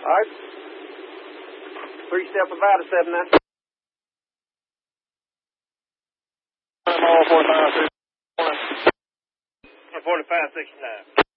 right. 3-step about a 7-9. All 45, 45, 69.